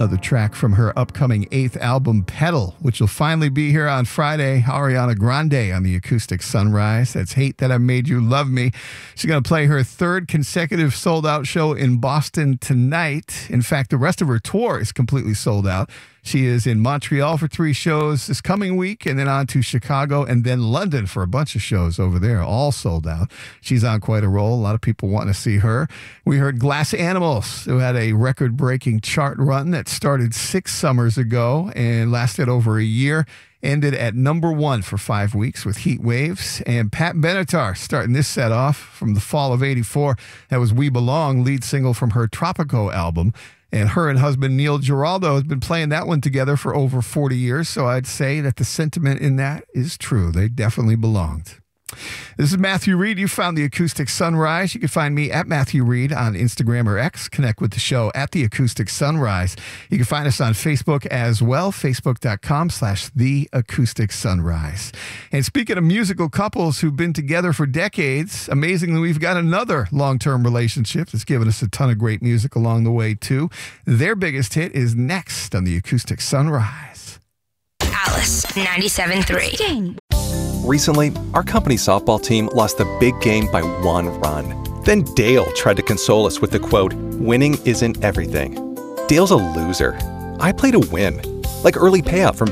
Another track from her upcoming 8th album, Petal, which will finally be here on Friday. Ariana Grande on the Acoustic Sunrise. That's Hate That I Made You Love Me. She's going to play her third consecutive sold-out show in Boston tonight. In fact, the rest of her tour is completely sold out. She is in Montreal for 3 shows this coming week, and then on to Chicago, and then London for a bunch of shows over there, all sold out. She's on quite a roll. A lot of people wanting to see her. We heard Glass Animals, who had a record-breaking chart run that started 6 summers ago and lasted over a year. Ended at number 1 for 5 weeks with Heat Waves. And Pat Benatar starting this set off from the fall of '84. That was We Belong, lead single from her Tropico album. And her and husband Neil Giraldo has been playing that one together for over 40 years. So I'd say that the sentiment in that is true. They definitely belonged. This is Matthew Reed. You found the Acoustic Sunrise. You can find me at Matthew Reed on Instagram or X. Connect with the show at the Acoustic Sunrise. You can find us on Facebook as well, facebook.com/The Acoustic Sunrise. And speaking of musical couples who've been together for decades, amazingly, we've got another long-term relationship that's given us a ton of great music along the way, too. Their biggest hit is next on the Acoustic Sunrise. Alice, 97.3. Recently, our company softball team lost the big game by 1 run. Then Dale tried to console us with the quote, "Winning isn't everything." Dale's a loser. I play to win, like early payout from